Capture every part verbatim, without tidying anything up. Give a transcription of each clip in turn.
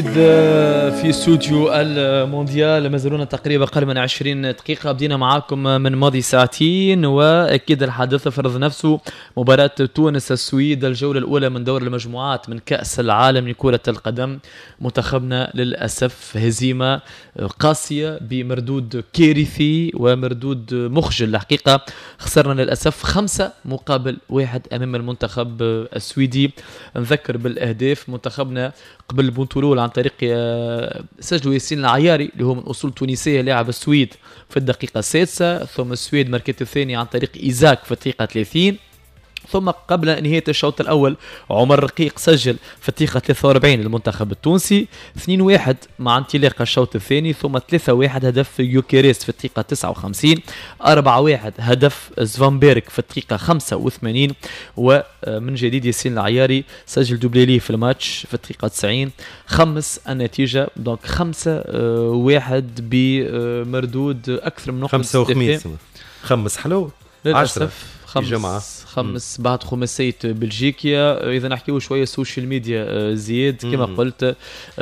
في استوديو المونديال ما زالونا تقريبا أقل من عشرين دقيقة. بدينا معاكم من ماضي ساعتين، وأكيد الحدث فرض نفسه مباراة تونس السويد الجولة الأولى من دور المجموعات من كأس العالم لكرة القدم. منتخبنا للأسف هزيمة قاسية بمردود كارثي ومردود مخجل الحقيقة. خسرنا للأسف خمسة مقابل واحد أمام المنتخب السويدي. نذكر بالأهداف، منتخبنا قبل البنطلول عن طريق سجلوا ياسين العياري اللي هو من أصول تونسية لاعب السويد في الدقيقة السادسة، ثم السويد مركز الثاني عن طريق إيزاك في الدقيقة ثلاثين، ثم قبل نهاية الشوط الأول عمر رقيق سجل في الدقيقة ثلاثة وأربعين للمنتخب التونسي، اثنين واحد مع انطلاق الشوط الثاني، ثم ثلاثة واحد هدف يوكيريست في الدقيقة تسعة وخمسين، أربعة واحد هدف زفانبيرغ في الدقيقة خمسة وثمانين، ومن جديد ياسين العياري سجل دوبليلي في الماتش في الدقيقة تسعين. خمس النتيجة دونك خمسة واحد بمردود أكثر من نقطة. خمسة وخميس خمس حلو للأسف خمس خمس مم. بعد خماسية بلجيكيا. إذا نحكيو شوية السوشيال ميديا زياد كما مم. قلت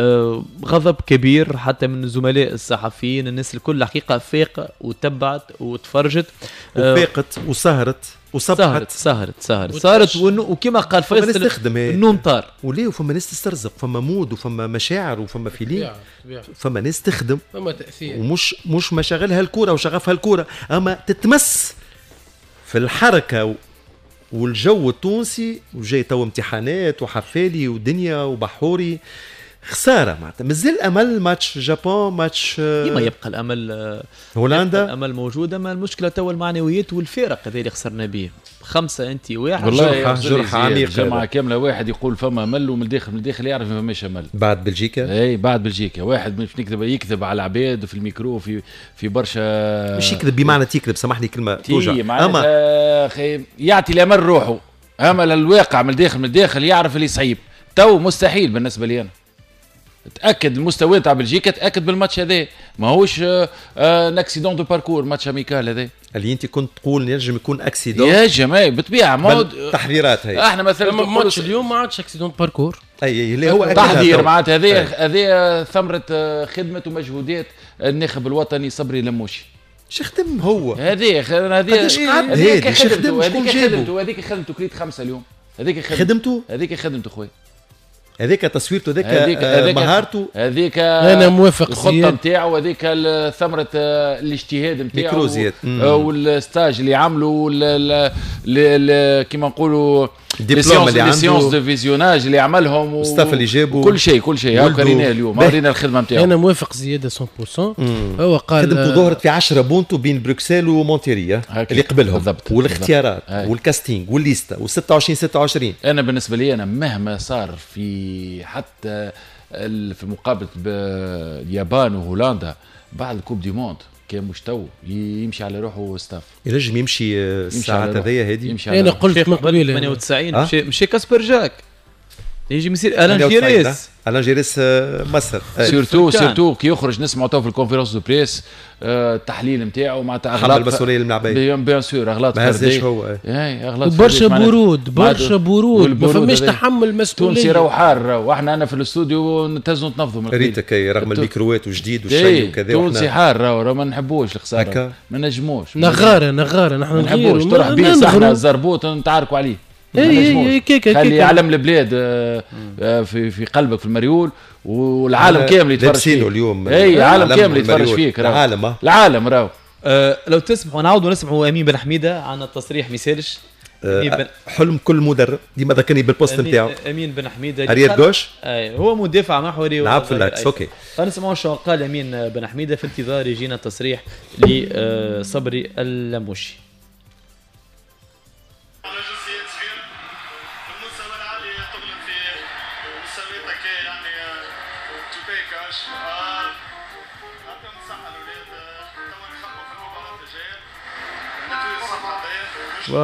غضب كبير حتى من زملاء الصحفيين، الناس الكل حقيقة فاق وتبعت وتفرجت وفاقت وسهرت وصبحت سهرت سهرت سهرت وكما قال فيصل النوم طار وليه. وفما ناس تسترزق، فما مود وفما مشاعر وفما فيلين، فما ناس تخدم، فما تأثير، ومش مش مشاغلها الكورة وشغفها الكورة، أما تتمس في الحركة والجو التونسي. وجاي تو امتحانات وحفالي ودنيا وبحوري، خسارة معناتها. مازال أمل ماتش جابون، ماتش ديما يبقى الأمل هولندا، الأمل موجود، أما المشكلة تو المعنويات والفرق هذا اللي خسرنا به. خمسة أنت واحد والله جرح عميق. جماعة كاملة واحد يقول فما أمل، ومن الداخل من الداخل يعرف ما فماش أمل. بعد بلجيكا أي بعد بلجيكا واحد مش نكذب يكذب على العباد في الميكرو في في برشا، مش يكذب بمعنى تكذب، سامحني كلمة توجع، أما أخي يعطي الأمل روحه، أمل الواقع من الداخل من الداخل يعرف اللي صعيب. تو مستحيل بالنسبة لي أنا. تأكد المستوى تاع بلجيكا، تأكد بالماتش هذا ما هوش اكسيدون دو باركور، ماتش اميكال هذا اللي انت كنت تقول ينجم يكون اكسيدون يا جماعه بالطبيعه. ما تحذيرات هي احنا مثلا ماتش اليوم ما عادش اكسيدون باركور، اي اللي هو تحذير معناتها هذه هذه ثمره خدمه ومجهودات الناخب الوطني صبري لموشي. شخدم هو هذه هذه هذيك خدمته هذيك خدمته هذيك خدمته كريت خمسة اليوم، هذيك خدمته هذيك خدمته خويا، هذيك تصويرته، هذيك مهارته، هذيك انا موافق الخطه نتاعو، هذيك ثمره الاجتهاد نتاعو والستاج اللي عملوا كيما نقولوا الدبلوم اللي عنده، سيونس دو فيزيوناج اللي عملهم والستاف اللي جابوا، كل شيء كل شيء هاو قريناه اليوم، ورينا الخدمه نتاعو. انا موافق زياده مية بالمية. هو قال خدمته ظهرت في عشرة بونتو بين بروكسل ومونتيريا اللي قبلهم بالضبط. والاختيارات والكاستينج والليسته وستة وعشرين ستة وعشرين. انا بالنسبه لي انا مهما صار في حتى في مقابله اليابان وهولندا بعد الكوب دي موند كان مستوى يمشي على روحه ستاف، ينجم يمشي الساعات هذيا هذه. انا قلت من قبل ثمانية وتسعين أه؟ مشي مشي كاسبر جاك يجي يصير الان جيريس الان جيريس مصر سيرتو سيرتو كي يخرج نسمعوا تو في الكونفرنس دو بريس التحليل نتاعو مع اغلاط المسؤوليه الملعبيه بيان سور اغلاط ما هزش هو اي اغلاط برشا برود برشا برود ما فماش تحمل مسؤوليه. تونسي راهو حار، واحنا انا في الاستوديو نتهزوا نتنفضوا من ريتك رغم الميكروات وجديد وشيء وكذا. تونسي حار راهو ما نحبوش الخساره، ما نجموش نغاره نغاره نحن ما نحبوش تروح بيه احنا الزربوت نتعاركوا عليه. اي كيكا خلي علم البلاد في في قلبك في المريول، والعالم كامل يتفرج فيك اليوم. اي العالم كامل يتفرج فيك العالم العالم راهو. أه لو تسمحوا نعاودوا نسمعوا امين بن حميده عن التصريح ميسالش. أه حلم كل مدرب ديما ذكرني بالبوست نتاعو امين بن حميده اريد جوش. اي هو مدافع محوري لعب في اللاكس. اوكي فنسمعوا شو قال امين بن حميده في انتظار يجينا تصريح لصبري اللموشي.